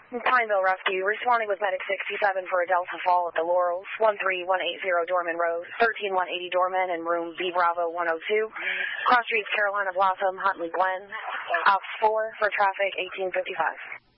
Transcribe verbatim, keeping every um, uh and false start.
Pineville Rescue, responding with Medic sixty-seven for a Delta fall at the Laurels, one three one eight zero Dorman Road, thirteen one eighty Dorman, and room B Bravo one oh two. Cross Streets, Carolina Blossom, Huntley Glen, ops four for traffic eighteen fifty-five.